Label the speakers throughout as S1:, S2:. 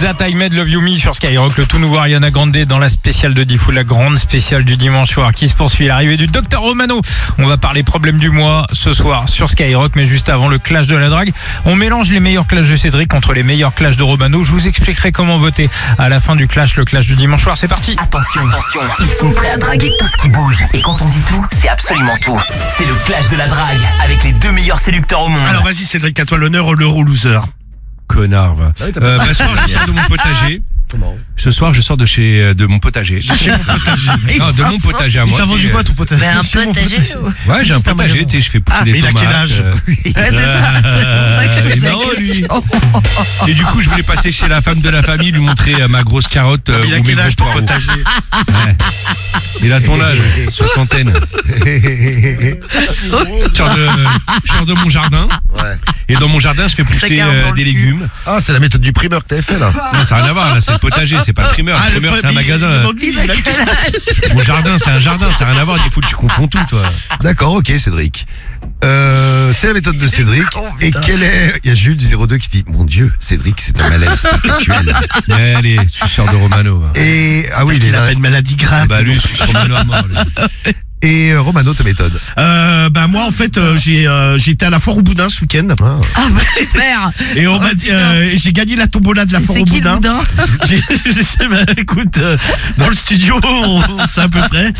S1: That I Made Love You Me sur Skyrock, le tout nouveau Ariana Grande dans la spéciale de Diffoul, la grande spéciale du dimanche soir qui se poursuit. L'arrivée du Dr Romano. On va parler problème du mois ce soir sur Skyrock, mais juste avant le clash de la drague, on mélange les meilleurs clashs de Cédric contre les meilleurs clashs de Romano. Je vous expliquerai comment voter à la fin du clash, le clash du dimanche soir. C'est parti.
S2: Attention, ils sont prêts à draguer tout ce qui bouge. Et quand on dit tout, c'est absolument tout. C'est le clash de la drague avec les 2 meilleurs séducteurs au monde.
S3: Alors vas-y Cédric, à toi l'honneur, l'euro loser.
S4: Connard, va. Ce soir, je sors de mon potager. Comment ? Ce soir, je sors de mon potager.
S3: Chez mon potager.
S4: Non, de mon potager à
S3: Il
S4: moi.
S3: t'a vendu quoi ton potager?
S5: Mais un potager
S4: Ouais, j'ai un potager, tu sais, je fais pousser des
S3: mais il a
S4: tomates.
S3: quel âge?
S5: Ouais, c'est ça, c'est pour ça que je
S4: il est
S5: pose la
S4: marrant, lui.
S5: question.
S4: Et du coup, je voulais passer chez la femme de la famille, lui montrer ma grosse carotte.
S3: Il a
S4: ou
S3: quel
S4: mes
S3: âge
S4: gros
S3: ton
S4: poireaux.
S3: potager?
S4: Ouais. Il a ton âge, soixantaine. Je sors de mon jardin.
S6: Ouais.
S4: Et dans mon jardin, je fais pousser
S5: Chacun dans
S4: des
S5: le cul.
S4: légumes.
S6: Ah, c'est la méthode du primeur que t'avais fait là.
S4: Non, ça n'a rien à voir, là, c'est le potager, c'est pas le primeur. Le primeur, c'est un magasin.
S5: Il a quel âge?
S4: Mon jardin, c'est un jardin, ça n'a rien à voir. Il faut que tu confonds tout, toi.
S6: D'accord, ok, Cédric. C'est la méthode de Cédric. Et quel est. Il y a Jules du 02 qui dit mon Dieu, Cédric, c'est un malaise perpétuel.
S4: Allez, suceur de Romano. Va.
S6: Et. Ah oui, il est
S3: Il
S6: là.
S3: a une maladie grave.
S4: Bah, lui, suce Romano à mort. lui.
S6: Et Romano, ta méthode.
S3: Moi en fait j'ai été à la foire au boudin ce week-end.
S5: Ah bah super.
S3: Et on m'a dit j'ai gagné la tombola de la foire
S5: C'est
S3: au
S5: qui le
S3: boudin.
S5: boudin?
S3: Écoute, dans le studio on sait à peu près.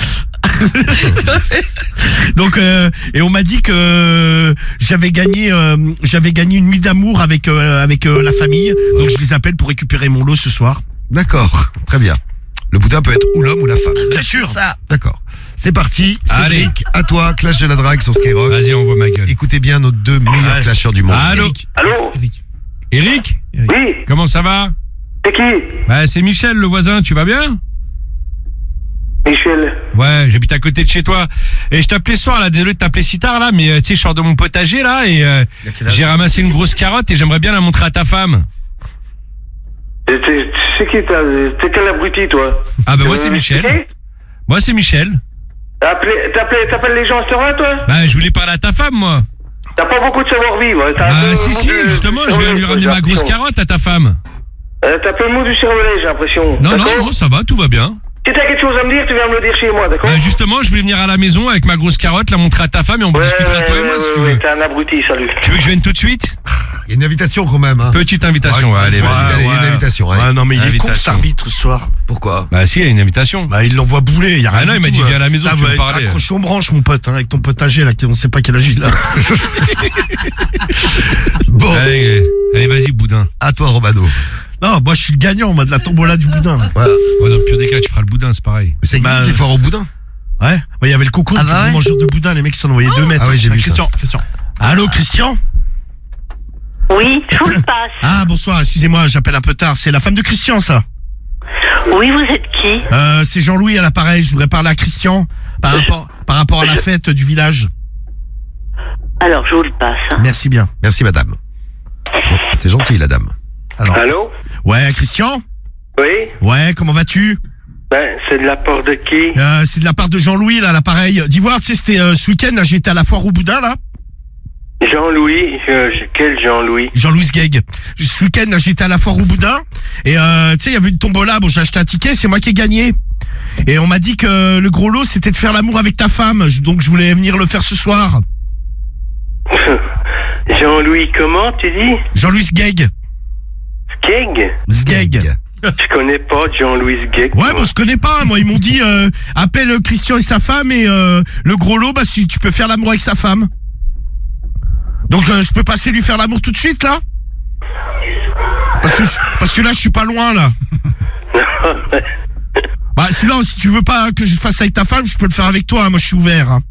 S3: Donc et on m'a dit que j'avais gagné une nuit d'amour avec la famille. Donc je les appelle pour récupérer mon lot ce soir.
S6: D'accord, très bien. Le boudin peut être ou l'homme ou la femme.
S3: Bien sûr.
S5: Ça.
S6: D'accord. C'est parti.
S4: Allez.
S6: Cédric, à toi, clash de la drague sur Skyrock.
S4: Vas-y, on voit ma gueule.
S6: Écoutez bien nos 2 meilleurs clasheurs du monde.
S4: Allô.
S7: Allô?
S4: Eric
S7: Oui,
S4: Comment ça va?
S7: c'est qui?
S4: Bah, c'est Michel, le voisin, tu vas bien?
S7: Michel.
S4: Ouais, j'habite à côté de chez toi. Et je t'appelais ce soir, là, désolé de t'appeler si tard, là, mais tu sais, je sors de mon potager, là, et j'ai ramassé une grosse carotte et j'aimerais bien la montrer à ta femme.
S7: C'est qui t'es quel abruti, toi?
S4: Ah, bah, moi, c'est Michel. Moi, c'est Michel.
S7: T'appelles les gens à cette heure-là, toi?
S4: Bah, je voulais parler à ta femme, moi.
S7: T'as pas beaucoup de savoir-vivre.
S4: Bah, si, justement, je viens lui ramener ma grosse carotte à ta femme.
S7: T'as peu le mot du cervelet, j'ai l'impression.
S4: Non,
S7: D'accord?
S4: non, ça va, tout va bien.
S7: Si t'as quelque chose à me dire, tu viens me le dire chez moi, d'accord?
S4: Bah, justement, je voulais venir à la maison avec ma grosse carotte, la montrer à ta femme et on discutera toi et moi, si tu veux.
S7: T'es un abruti, salut.
S4: Tu veux que je vienne tout de suite?
S6: Il y a une invitation quand même. Hein.
S4: Petite invitation, ouais, allez, vas-y.
S6: Allez, il y a une invitation. Allez.
S3: Ouais, non mais il est con cet
S4: Invitation.
S3: arbitre ce soir.
S6: Pourquoi?
S4: Bah, si, il y a une invitation.
S3: Bah il l'envoie bouler, il y a rien
S4: non,
S3: du
S4: il m'a
S3: tout,
S4: dit, viens à la maison,
S3: là,
S4: tu veux
S3: va
S4: parler.
S3: être accroché aux branches mon pote, avec ton potager là, on sait pas quel âge il a.
S6: Bon,
S4: Allez, vas-y, boudin.
S6: à toi, Romano.
S3: Non, moi je suis le gagnant, moi de la tombola du boudin. Là.
S6: Voilà.
S4: Ouais, dans le pire des cas, tu feras le boudin, c'est pareil.
S6: Ça existe
S3: Bah,
S6: les foires au boudin?
S3: Ouais, il y avait le concours
S5: Ah
S3: du
S5: bah
S3: gros
S5: ouais.
S3: mangeur de boudin, les mecs s'en envoyaient 2 mètres.
S6: Ah oui, j'ai vu ça.
S3: Christian. Allô Christian?
S8: Oui, je vous le passe.
S3: Ah bonsoir, excusez-moi, j'appelle un peu tard, c'est la femme de Christian ça.
S8: Oui, vous êtes qui?
S3: C'est Jean-Louis à l'appareil, je voudrais parler à Christian par rapport à la fête du village.
S8: Alors, je vous le passe.
S3: Merci bien.
S6: Merci, madame. Bon, t'es gentille, la dame.
S3: Alors.
S7: Allô?
S3: Ouais Christian?
S7: Oui?
S3: Ouais, comment vas-tu?
S7: Ben, c'est de la part de qui?
S3: C'est de la part de Jean-Louis là à l'appareil. D'Ivoire, tu sais, c'était ce week-end, là, j'étais à la foire au boudin là.
S7: Jean-Louis? Quel Jean-Louis?
S3: Jean-Louis Gueg. Ce week-end, là, j'étais à la foire au boudin. Et tu sais, il y avait une tombola. Bon, j'ai acheté un ticket, c'est moi qui ai gagné. Et on m'a dit que le gros lot, c'était de faire l'amour avec ta femme. Donc, je voulais venir le faire ce soir.
S7: Jean-Louis comment, tu dis?
S3: Jean-Louis Gueg.
S7: Skeg?
S3: Zgeg.
S7: Je connais pas Jean-Louis Skeg.
S3: Ouais, bon, je connais pas. Moi, ils m'ont dit, appelle Christian et sa femme. Et le gros lot, bah, si tu peux faire l'amour avec sa femme. Donc, je peux passer lui faire l'amour tout de suite, là? Parce que là, je suis pas loin, là. Bah, sinon, si tu veux pas que je fasse avec ta femme, je peux le faire avec toi. Hein. Moi, je suis ouvert. Hein.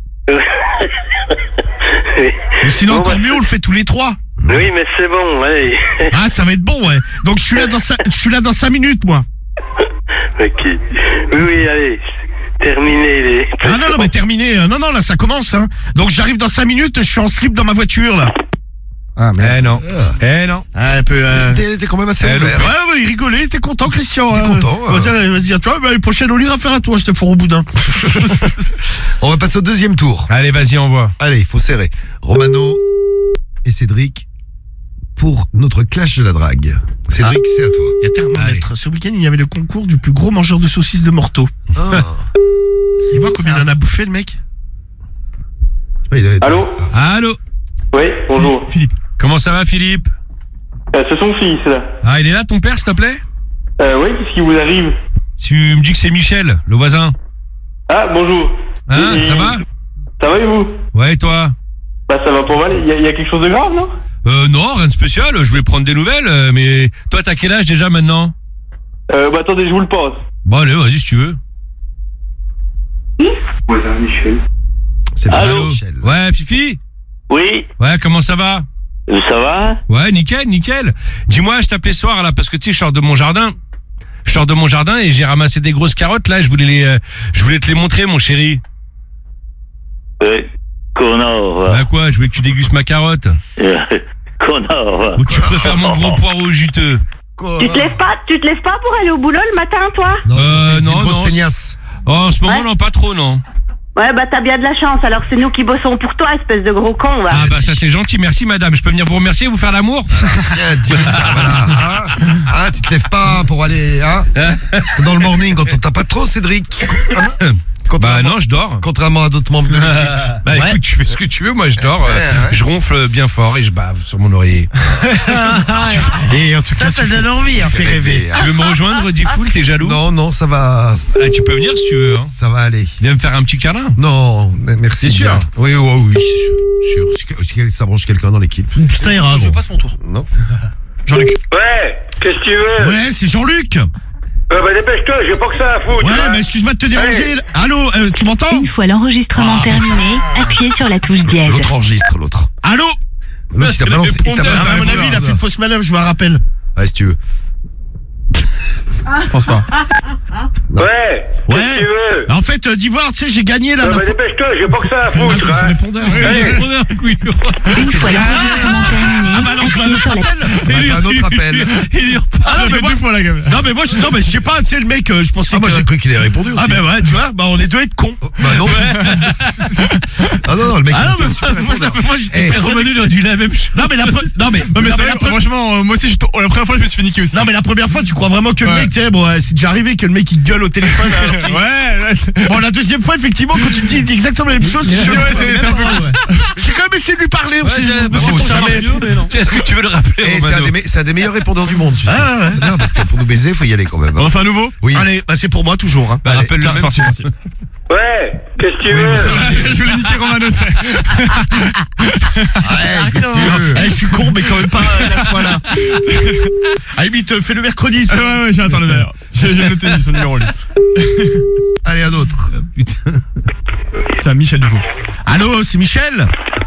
S3: Mais sinon,
S7: Bon,
S3: tant
S7: bah,
S3: mieux, on le fait tous les 3.
S7: Oui, mais c'est bon, allez.
S3: Ah, ça va être bon, ouais. Donc, je suis là dans 5 minutes, moi.
S7: Ok. Oui, allez. Terminez les...
S3: Ah non, mais terminé. Non, là, ça commence. Hein. Donc, j'arrive dans 5 minutes, je suis en slip dans ma voiture, là. Ah, merde.
S4: Non.
S3: Ah, un peu...
S6: T'es quand même assez
S4: Eh,
S6: ouvert.
S3: Ouais, il rigolait, t'es content, Christian.
S6: T'es content,
S3: Vas-y, toi, bah, les prochaines, on ira faire à toi, je te ferai au boudin.
S6: On va passer au deuxième tour.
S4: Allez, vas-y, envoie.
S6: Allez, il faut serrer. Romano et Cédric. pour notre clash de la drague. Cédric, c'est à toi.
S3: Il y a thermomètre. Ce week-end, il y avait le concours du plus gros mangeur de saucisses de Morteau. Tu vois combien il en a bouffé, le mec?
S7: Allô?
S4: Allô?
S7: Oui, bonjour.
S4: Philippe. Comment ça va, Philippe?
S7: C'est son fils, là.
S4: Ah, il est là, ton père, s'il te plaît?
S7: Oui, qu'est-ce qui vous arrive?
S4: Tu me dis que c'est Michel, le voisin.
S7: Ah, bonjour.
S4: Hein, ça va?
S7: Ça va et vous?
S4: Ouais, et toi?
S7: Bah, ça va pas mal. Il y a quelque chose de grave, non?
S4: Non, rien de spécial. Je voulais prendre des nouvelles, mais toi, t'as quel âge déjà maintenant?
S7: Bah, attendez, je vous le passe.
S4: Bon, allez, vas-y, si tu veux.
S7: Voisin Michel.
S6: C'est bien
S7: Allô?
S6: Michel.
S4: Ouais, Fifi?
S7: Oui,
S4: Ouais, comment ça va?
S7: ça va?
S4: Ouais, nickel, nickel. Dis-moi, je t'appelais ce soir, là, parce que tu sais, je sors de mon jardin. Je sors de mon jardin et j'ai ramassé des grosses carottes, là. Je voulais te les montrer, mon chéri.
S7: Connard.
S4: Bah quoi, je voulais que tu dégustes ma carotte.
S7: Connard.
S4: Ou tu préfères mon gros poireau juteux?
S8: Tu te lèves pas pour aller au boulot le matin, toi?
S6: Non, c'est
S4: non,
S6: une grosse
S4: non,
S6: feignasse.
S4: Oh, en ce moment,
S8: Ouais.
S4: non, pas trop, non.
S8: Ouais, bah t'as bien de la chance, alors c'est nous qui bossons pour toi, espèce de gros con, va.
S4: Ah bah ça c'est gentil, merci madame. Je peux venir vous remercier et vous faire l'amour?
S6: Tiens, dis ça, voilà. Hein, tu te lèves pas pour aller, hein? Parce que dans le morning, quand on t'a pas trop, Cédric. Hein?
S4: Bah non, je dors.
S6: Contrairement à d'autres membres de l'équipe.
S4: Bah écoute, tu fais ce que tu veux, moi je dors.
S6: Ouais.
S4: Je ronfle bien fort et je bave sur mon oreiller.
S3: Et en tout cas,
S5: Ça donne envie, hein.
S3: fait rêver.
S4: Tu veux me rejoindre, Diffoul? T'es jaloux?
S6: Non, non, ça va.
S4: Ah, tu peux venir si tu veux. Hein.
S6: Ça va aller.
S4: Viens me faire un petit câlin.
S6: Non, merci.
S4: C'est sûr?
S6: bien. Oui, oui, sûr. Si ça branche quelqu'un dans l'équipe.
S3: Ça ira, bon.
S5: passe mon tour.
S6: Non.
S3: Jean-Luc.
S7: Ouais, qu'est-ce que tu veux?
S3: Ouais, c'est Jean-Luc.
S7: Bah, dépêche-toi, j'ai pas que ça à foutre.
S3: Ouais,
S7: hein.
S3: bah excuse-moi de te déranger.
S7: Allez.
S3: Allô, tu m'entends?
S9: Une fois l'enregistrement terminé, appuyez sur la touche dièse.
S6: L'autre enregistre, l'autre.
S3: Allô?
S6: L'autre, il t'a
S4: c'est
S6: balancé.
S4: le
S6: Il t'a
S4: répondeur.
S3: À mon avis, il a fait une fausse manœuvre, je vous la rappelle.
S6: Ouais, si tu veux.
S1: Je pense pas.
S7: Ouais, qu'est-ce que tu veux?
S3: En fait, d'Ivoire, tu sais, j'ai gagné là.
S7: Bah, dépêche-toi, j'ai pas que ça à foutre.
S3: C'est son
S7: hein.
S3: répondeur.
S7: Allez.
S9: Une fois l'enregistrement terminé,
S3: Ah bah alors je vais un autre appel.
S6: Un autre appel.
S4: Il repart.
S3: Ah non, mais moi,
S1: fois la gamme.
S3: non mais moi je sais pas, tu sais le mec, je pensais
S6: Ah, moi
S3: que...
S6: j'ai cru qu'il avait répondu aussi.
S3: Ah bah ouais, tu vois, bah on est deux être cons.
S6: Bah non. Ah non, le mec
S3: Ah non,
S6: il
S3: mais
S6: fait un super répondeur.
S3: moi j'étais
S6: Eh,
S3: persuadé
S4: il a dit la même chose.
S3: Non mais la
S1: Non mais c'est vrai, franchement, moi aussi, la première fois, je me suis fait niquer aussi.
S3: Non mais la première fois, tu crois vraiment que le
S1: Ouais.
S3: mec, tu sais, bon, c'est déjà arrivé que le mec il gueule au téléphone. alors qu'il-
S1: Ouais,
S3: Bon, la deuxième fois, effectivement, quand tu te dis il dit exactement la même chose, c'est chelou.
S1: c'est un peu cool.
S3: J'ai quand même essayé de lui parler, on sait
S6: bah,
S3: on
S6: bon,
S3: sait
S6: ça
S3: jamais.
S4: Est-ce que tu veux le rappeler,
S6: Eh, c'est
S4: Romano?
S6: c'est un des meilleurs répondeurs du monde, celui-ci.
S3: Ah ouais.
S6: Non, parce que pour nous baiser, faut y aller quand même.
S1: On en fait un nouveau?
S6: Oui.
S3: Allez, bah c'est pour moi toujours. Hein.
S4: Bah,
S6: Allez,
S4: rappelle-le
S1: Tiens,
S4: même.
S1: c'est parti.
S7: Ouais, qu'est-ce que tu veux?
S1: Je voulais niquer Romano, c'est.
S6: Ouais, qu'est-ce que tu veux?
S3: Eh, je suis con, mais quand même pas à ce point-là. À la limite, fais le mercredi. tu vois.
S1: Ouais, j'ai attendu d'ailleurs. J'ai noté son numéro, lui.
S6: Allez, un autre.
S1: Tiens, Michel, du coup.
S3: Allô, c'est Michel?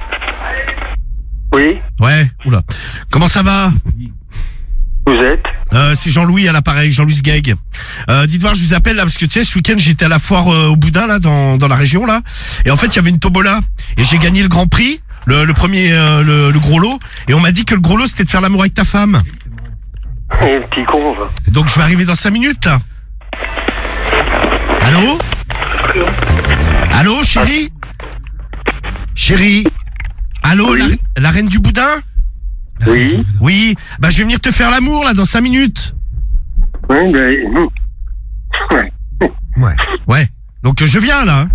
S7: Oui,
S3: Ouais, oula. Comment ça va?
S7: vous êtes?
S3: C'est Jean-Louis à l'appareil, Jean-Louis Gag. Dites voir, je vous appelle là parce que tu sais, ce week-end j'étais à la foire au Boudin là, dans la région là, et en fait il y avait une tombola et j'ai gagné le grand prix, le premier, le gros lot, et on m'a dit que le gros lot c'était de faire l'amour avec ta femme.
S7: Un petit con, va.
S3: Donc je vais arriver dans 5 minutes là. Allô? Allô, chérie?
S6: Chérie.
S3: Allô, la reine du Boudin?
S7: Oui,
S3: Oui, bah je vais venir te faire l'amour là dans 5 minutes.
S7: oui, ben.
S6: Ouais.
S3: Ouais. Donc je viens là.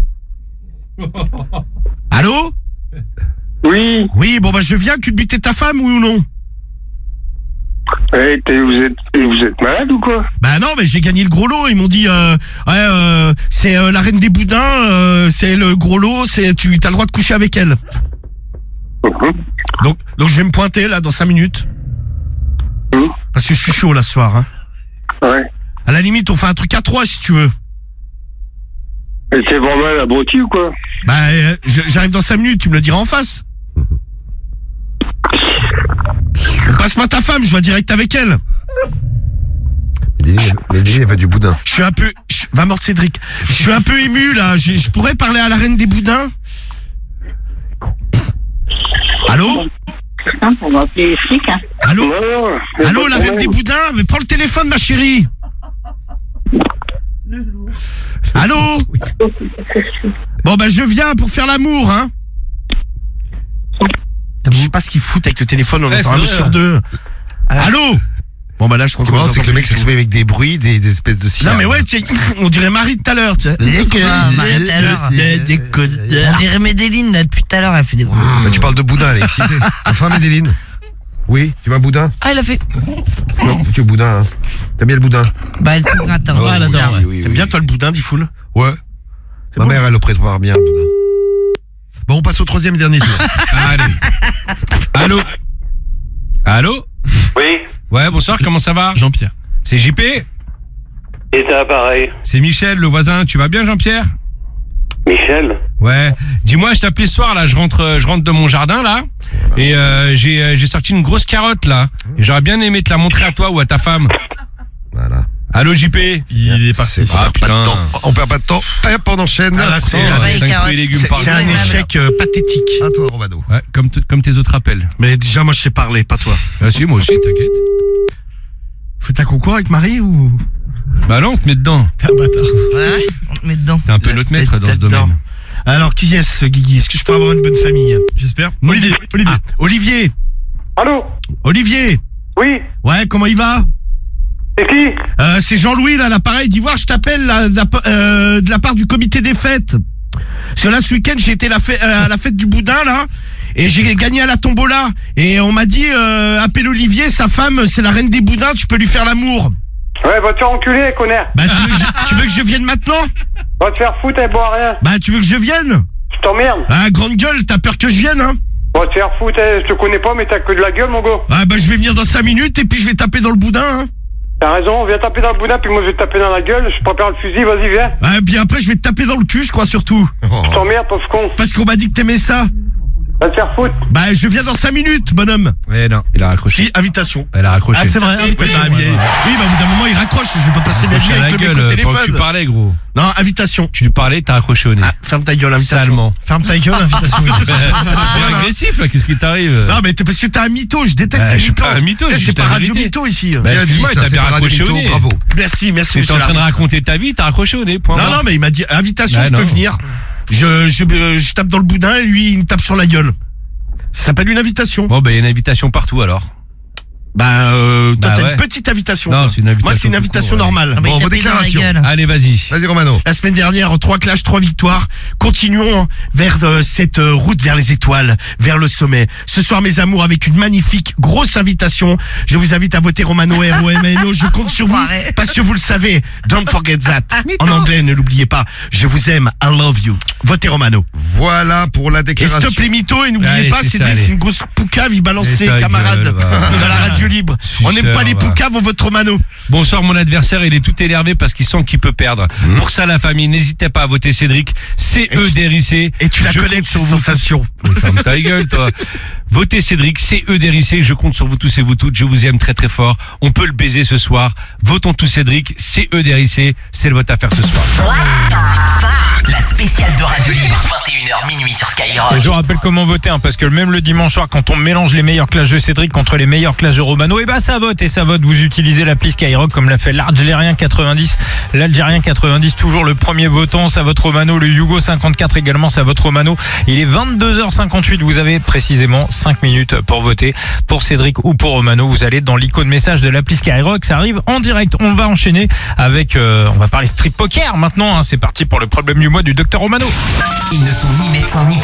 S3: Allô?
S7: Oui,
S3: Oui, bon bah je viens, que buter ta femme, oui ou non?
S7: eh, vous êtes malade ou quoi?
S3: Bah non, mais j'ai gagné le gros lot. Ils m'ont dit, c'est la reine des Boudins, c'est le gros lot, tu as le droit de coucher avec elle. Donc je vais me pointer là dans 5 minutes. Parce que je suis chaud là ce soir. Hein.
S7: Ouais.
S3: À la limite, on fait un truc à 3 si tu veux.
S7: Et c'est vraiment la brotie ou quoi?
S3: Bah j'arrive dans 5 minutes, tu me le diras en face. Passe-moi ta femme, je vais direct avec elle.
S6: Mais il va du boudin.
S3: Je suis un peu... va mordre Cédric. Je suis un peu ému là, je pourrais parler à la reine des Boudins? Allô?
S8: On va appeler les flics, hein.
S3: Allô?
S7: Non,
S3: Allô, la reine des Boudins? Mais prends le téléphone, ma chérie. Allô? Bon, bah, je viens pour faire l'amour, hein. Je sais pas ce qu'ils foutent avec le téléphone, on entend un mot sur deux. Allô? Bon bah là je
S6: Ce qui est
S3: crois
S6: marrant, c'est que le mec s'exprime avec des bruits, des espèces de sirènes.
S3: Non mais ouais, on dirait Marie tout à l'heure, tu sais.
S5: Marie tout à l'heure. On dirait Medellin là depuis tout à l'heure, elle fait des bruits.
S6: Bah, tu parles de boudin, elle est excitée. Enfin, Medellin. Oui, tu veux un boudin?
S5: Ah, elle a fait.
S6: Non, tu veux boudin, hein. T'aimes bien le boudin?
S5: Bah, elle te gratte.
S6: Oh,
S3: elle adore.
S6: oui.
S3: T'aimes bien toi le boudin, Diffoul?
S6: Ouais. Ma
S3: bon.
S6: mère, elle le prépare bien, le boudin. Bon, on passe au 3e et dernier tour.
S4: Allez. Allô? Allô?
S7: Oui,
S4: Ouais, bonsoir, comment ça va?
S1: Jean-Pierre.
S4: C'est JP?
S7: et c'est pareil.
S4: C'est Michel, le voisin. Tu vas bien, Jean-Pierre?
S7: Michel?
S4: Ouais. Dis-moi, je t'appelais ce soir, là. Je rentre de mon jardin, là. Et j'ai sorti une grosse carotte, là. Et j'aurais bien aimé te la montrer à toi ou à ta femme.
S6: Voilà.
S4: Allô, JP?
S1: Il est parti.
S6: On perd pas de temps. On perd pas de temps. Hop, on enchaîne.
S3: Ah, là, c'est
S5: ouais,
S4: cinq
S5: carottes.
S4: fruits et légumes par
S3: c'est un
S4: jour.
S3: échec pathétique.
S6: À toi, Romano.
S4: Ouais, comme tes autres appels.
S3: Mais déjà moi je sais parler, pas toi.
S4: Ah si, moi aussi, t'inquiète.
S3: Faites un concours avec Marie ou...
S4: Bah non, on te met dedans.
S3: Ah bâtard.
S5: Ouais, on te met dedans.
S4: T'es un peu notre maître dans ce domaine.
S3: Alors qui est-ce Guigui? Est-ce que je peux avoir une bonne famille?
S4: J'espère.
S3: Olivier. Olivier.
S7: Allô?
S3: Olivier.
S7: Oui?
S3: Ouais, comment il va?
S7: C'est qui?
S3: C'est Jean-Louis là, l'appareil d'Ivoire, je t'appelle là, de la part du comité des fêtes. Parce que là ce week-end j'ai été à la fête du boudin là, et j'ai gagné à la tombola. Et on m'a dit appelle Olivier, sa femme c'est la reine des boudins, tu peux lui faire l'amour.
S7: Ouais, va te faire enculer, connard.
S3: Bah tu veux que je vienne maintenant?
S7: Va te faire foutre, elle boit rien.
S3: Bah tu veux que je vienne?
S7: Je t'emmerde.
S3: Ah grande gueule, t'as peur que je vienne hein?
S7: Va te faire foutre, je te connais pas, mais t'as que de la gueule, mon gars.
S3: Ah bah je vais venir dans 5 minutes et puis je vais taper dans le boudin hein.
S7: T'as raison, viens taper dans le boudin, puis moi je vais te taper dans la gueule. Je prépare le fusil, vas-y, viens.
S3: Ah puis après je vais te taper dans le cul je crois surtout.
S7: Je t'emmerde, pauvre con.
S3: Parce qu'on m'a dit que t'aimais ça.
S7: Va te faire foutre.
S3: Bah je viens dans 5 minutes bonhomme.
S4: Ouais, non, il a raccroché.
S3: Si, invitation.
S4: Elle a raccroché.
S3: Ah c'est vrai, invitation.
S4: Oui,
S3: Oui bah au bout d'un moment il raccroche, je vais pas passer la nuit
S4: à la
S3: avec le mec au
S4: gueule pendant que tu
S3: téléphone.
S4: parlais, gros.
S3: Non, invitation.
S4: Tu lui parlais, t'as raccroché au nez.
S3: Ah, ferme ta gueule, invitation.
S4: Salement.
S3: Ferme ta gueule, invitation.
S4: T'es agressif, là, qu'est-ce qui t'arrive?
S3: Non, mais parce que t'es un mytho, je déteste
S4: Bah,
S3: les
S4: je suis
S3: mythos.
S4: pas un mytho, je dis
S3: C'est pas
S4: la
S3: Radio
S4: vérité.
S3: Mytho ici.
S4: Bah,
S6: Bien dit,
S4: excuse-moi,
S6: ça,
S4: t'as
S6: c'est
S4: bien
S6: pas Radio
S4: raccroché au
S6: Mytho,
S4: nez.
S6: bravo.
S3: Merci,
S4: T'es
S3: monsieur
S4: en train de
S3: l'arbitre.
S4: raconter ta vie, t'as raccroché au nez, point.
S3: Non, non, mais il m'a dit invitation,
S4: Bah,
S3: je peux
S4: non.
S3: venir. Je tape dans le boudin et lui, il me tape sur la gueule. Ça s'appelle une invitation.
S4: Bon, bah, il y a une invitation partout, alors.
S3: Bah, toi,
S4: Bah,
S3: t'as
S4: ouais.
S3: une petite invitation.
S4: Non,
S3: toi.
S4: c'est une invitation
S3: Moi, c'est une
S4: tout
S3: invitation
S4: court, ouais.
S3: normale.
S5: Ah, bah,
S6: Bon,
S5: il
S6: vos
S5: tapait dans la
S6: déclarations.
S5: gueule.
S4: Allez, vas-y.
S6: Vas-y, Romano.
S3: La semaine dernière, 3 clashs, 3 victoires. Continuons vers cette route vers les étoiles, vers le sommet. Ce soir, mes amours, avec une magnifique grosse invitation. Je vous invite à voter Romano, ROMANO. Je compte sur vous
S5: Enfoiré.
S3: parce que vous le savez. Don't forget that. En anglais, ne l'oubliez pas. Je vous aime. I love you. Votez Romano.
S6: Voilà pour la
S3: Et
S6: déclaration.
S3: stop les mythos et n'oubliez
S4: Allez,
S3: pas,
S4: c'est ça,
S3: c'est
S4: allez.
S3: une grosse poucave, il balance
S4: Et
S3: ses
S4: ta
S3: camarades
S4: gueule, va.
S3: dans la radio libre. On n'aime
S4: Suceur,
S3: pas les
S4: va.
S3: poucaves, on vote Romano.
S4: Bonsoir, mon adversaire, il est tout énervé parce qu'il sent qu'il peut perdre. Pour ça, la famille, n'hésitez pas à voter Cédric. CEDRIC.
S3: Et tu la
S4: Je
S3: connais,
S4: compte
S3: cette
S4: sur vous.
S3: sensation.
S4: Mais ferme ta gueule, toi. Votez Cédric, CEDRIC. Je compte sur vous tous et vous toutes. Je vous aime très très fort. On peut le baiser ce soir. Votons tous Cédric, CEDRIC. C'est le vote à faire ce soir.
S2: La spéciale de Radio Libre, 21h minuit sur Skyrock.
S1: Je vous rappelle comment voter, hein, parce que même le dimanche soir, quand on mélange les meilleurs clashs de Cédric contre les meilleurs clashs de Romano, et bah ça vote, et ça vote. Vous utilisez l'appli Skyrock comme l'a fait l'Algérien 90. L'Algérien 90, toujours le premier votant, ça vote Romano. Le Yugo 54 également, ça vote Romano. Il est 22h58, vous avez précisément 5 minutes pour voter pour Cédric ou pour Romano. Vous allez dans l'icône message de l'appli Skyrock, ça arrive en direct. On va enchaîner avec, on va parler strip poker maintenant, hein. C'est parti pour le problème du mois du docteur Romano.
S2: Ils ne sont ni médecins ni